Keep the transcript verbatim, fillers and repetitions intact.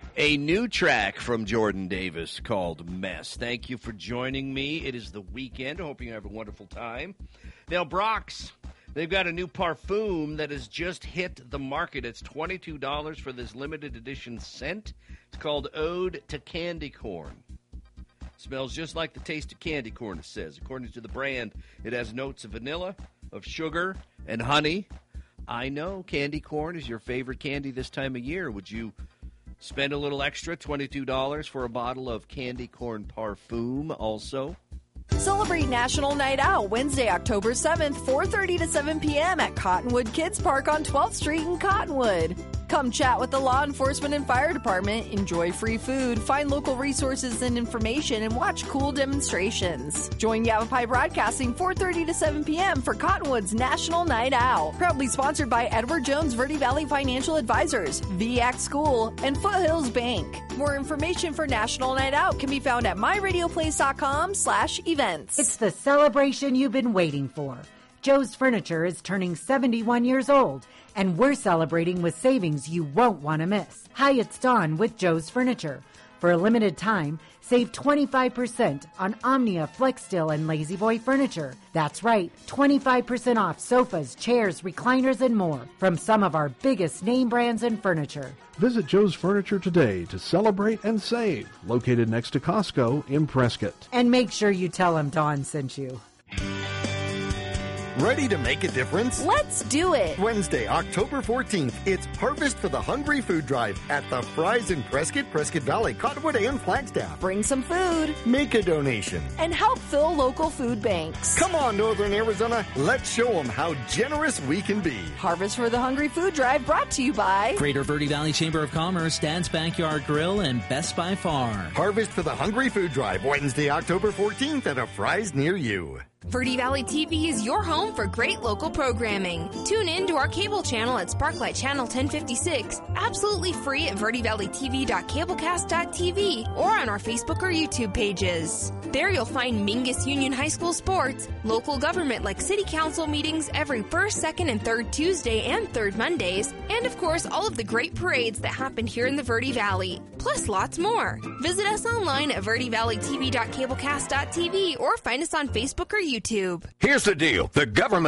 A new track from Jordan Davis called Mess. Thank you for joining me. It is the weekend. Hoping you have a wonderful time. Now, Brock's, they've got a new parfum that has just hit the market. It's twenty-two dollars for this limited edition scent. It's called Ode to Candy Corn. Smells just like the taste of candy corn, it says. According to the brand, it has notes of vanilla, of sugar, and honey. I know candy corn is your favorite candy this time of year. Would you spend a little extra, twenty-two dollars, for a bottle of candy corn parfum also? Celebrate National Night Out Wednesday, October seventh, four thirty to seven p.m. at Cottonwood Kids Park on twelfth Street in Cottonwood. Come chat with the law enforcement and fire department, enjoy free food, find local resources and information, and watch cool demonstrations. Join Yavapai Broadcasting four thirty to seven p.m. for Cottonwood's National Night Out. Proudly sponsored by Edward Jones Verde Valley Financial Advisors, V A C School, and Foothills Bank. More information for National Night Out can be found at my radio place dot com slash events. It's the celebration you've been waiting for. Joe's Furniture is turning seventy-one years old, and we're celebrating with savings you won't want to miss. Hi, it's Dawn with Joe's Furniture. For a limited time, save twenty-five percent on Omnia, Flexsteel, and Lazy Boy furniture. That's right, twenty-five percent off sofas, chairs, recliners, and more from some of our biggest name brands and furniture. Visit Joe's Furniture today to celebrate and save. Located next to Costco in Prescott. And make sure you tell them Dawn sent you. Ready to make a difference? Let's do it! Wednesday, October fourteenth, it's Harvest for the Hungry Food Drive at the Fry's in Prescott, Prescott Valley, Cottonwood, and Flagstaff. Bring some food. Make a donation. And help fill local food banks. Come on, Northern Arizona. Let's show them how generous we can be. Harvest for the Hungry Food Drive brought to you by Greater Verde Valley Chamber of Commerce, Dad's Backyard Grill, and Best Buy Farm. Harvest for the Hungry Food Drive, Wednesday, October fourteenth at a Fry's near you. Verde Valley T V is your home for great local programming. Tune in to our cable channel at Sparklight Channel ten fifty-six, absolutely free at verde valley t v dot cablecast dot t v or on our Facebook or YouTube pages. There you'll find Mingus Union High School sports, local government like city council meetings every first, second, and third Tuesday and third Mondays, and of course all of the great parades that happen here in the Verde Valley, plus lots more. Visit us online at verde valley t v dot cablecast dot t v or find us on Facebook or YouTube. Here's the deal. The government